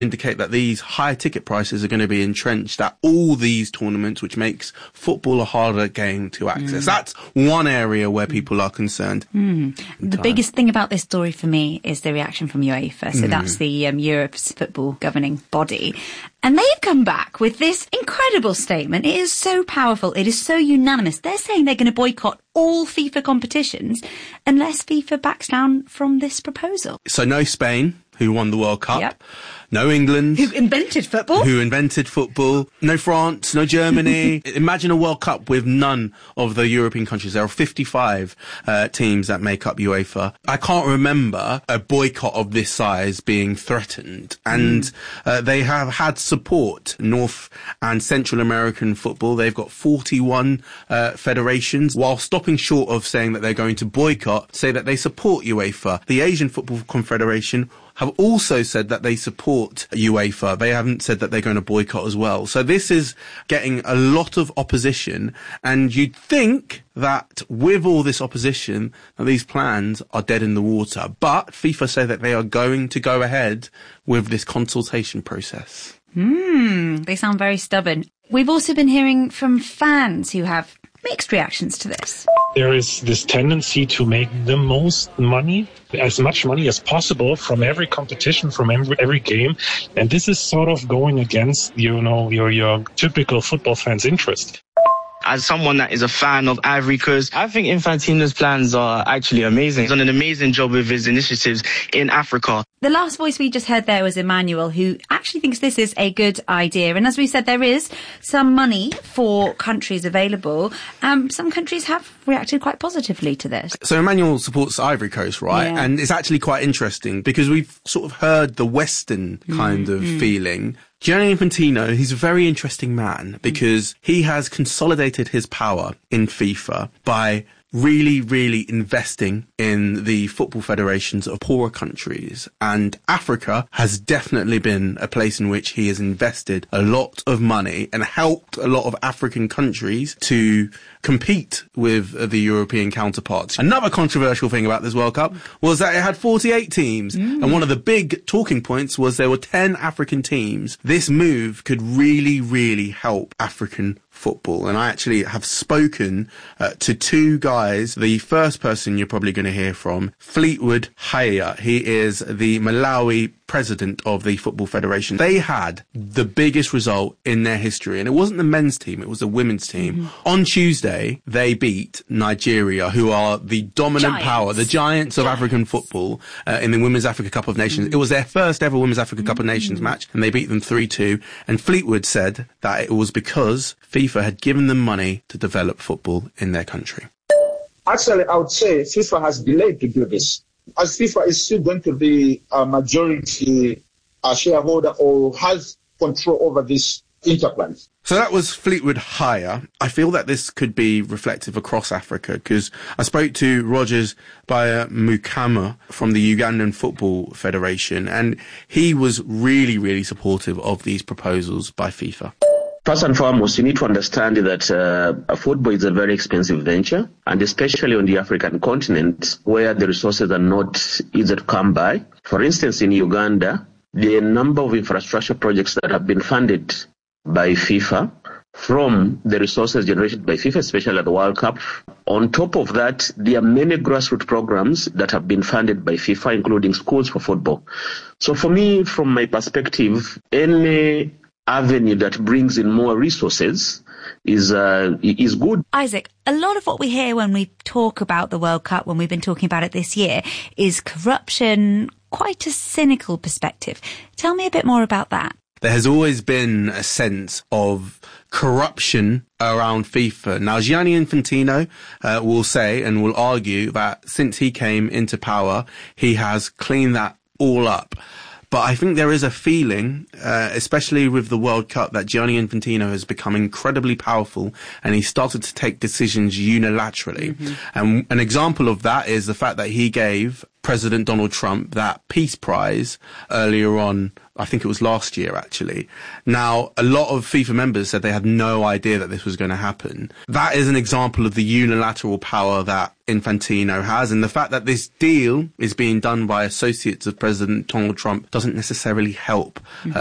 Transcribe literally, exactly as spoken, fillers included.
indicate that these high ticket prices are going to be entrenched at all these tournaments, which makes football a harder game to access. Mm. That's one area where people are concerned. Mm. The biggest thing about this story for me is the reaction from UEFA. So mm. that's the um, Europe's football governing body. And they've come back with this incredible statement. It is so powerful. It is so unanimous. They're saying they're going to boycott all FIFA competitions unless FIFA backs down from this proposal. So no Spain, who won the World Cup. Yep. No England. Who invented football. Who invented football. No France, no Germany. Imagine a World Cup with none of the European countries. There are fifty-five uh, teams that make up UEFA. I can't remember a boycott of this size being threatened. And mm. uh, they have had support. North and Central American football, they've got forty-one uh, federations. While stopping short of saying that they're going to boycott, say that they support UEFA. The Asian Football Confederation have also said that they support UEFA. They haven't said that they're going to boycott as well. So this is getting a lot of opposition, and you'd think that with all this opposition, that these plans are dead in the water. But FIFA say that they are going to go ahead with this consultation process. Hmm, they sound very stubborn. We've also been hearing from fans who have mixed reactions to this. There is this tendency to make the most money, as much money as possible from every competition, from every, every game. And this is sort of going against, you know, your, your typical football fan's interest. As someone that is a fan of Ivory Coast, I think Infantino's plans are actually amazing. He's done an amazing job with his initiatives in Africa. The last voice we just heard there was Emmanuel, who actually thinks this is a good idea. And as we said, there is some money for countries available. Um, some countries have reacted quite positively to this. So Emmanuel supports Ivory Coast, right? Yeah. And it's actually quite interesting because we've sort of heard the Western kind mm, of mm. feeling. Gianni Infantino, he's a very interesting man because he has consolidated his power in FIFA by really, really investing in the football federations of poorer countries. And Africa has definitely been a place in which he has invested a lot of money and helped a lot of African countries to compete with the European counterparts. Another controversial thing about this World Cup was that it had forty-eight teams. Mm. And one of the big talking points was there were ten African teams. This move could really, really help African football. And I actually have spoken uh, to two guys. The first person you're probably going to hear from, Fleetwood Haya. He is the Malawi president of the Football Federation. They had the biggest result in their history, and it wasn't the men's team, it was the women's team. Mm-hmm. On Tuesday, they beat Nigeria, who are the dominant giants. power, the giants of giants. African football uh, in the Women's Africa Cup of Nations. Mm-hmm. It was their first ever Women's Africa Cup mm-hmm. of Nations match, and they beat them three two. And Fleetwood said that it was because FIFA had given them money to develop football in their country. Actually, I would say FIFA has delayed to do this, as FIFA is still going to be a majority uh, shareholder or has control over this interplans. So that was Fleetwood Haya. I feel that this could be reflective across Africa because I spoke to Rogers Baya Mukama from the Ugandan Football Federation, and he was really, really supportive of these proposals by FIFA. First and foremost, you need to understand that uh, football is a very expensive venture, and especially on the African continent where the resources are not easy to come by. For instance, in Uganda, the number of infrastructure projects that have been funded by FIFA from the resources generated by FIFA, especially at the World Cup. On top of that, there are many grassroots programs that have been funded by FIFA, including schools for football. So for me, from my perspective, any avenue that brings in more resources is uh, is good. Isaac, a lot of what we hear when we talk about the World Cup, when we've been talking about it this year, is corruption, quite a cynical perspective. Tell me a bit more about that. There has always been a sense of corruption around FIFA. Now, Gianni Infantino uh, will say and will argue that since he came into power, he has cleaned that all up. But I think there is a feeling, uh, especially with the World Cup, that Gianni Infantino has become incredibly powerful and he started to take decisions unilaterally. Mm-hmm. And an example of that is the fact that he gave President Donald Trump that Peace Prize earlier on, I think it was last year, actually. Now, a lot of FIFA members said they had no idea that this was going to happen. That is an example of the unilateral power that Infantino has, and the fact that this deal is being done by associates of President Donald Trump doesn't necessarily help. Mm-hmm. Uh,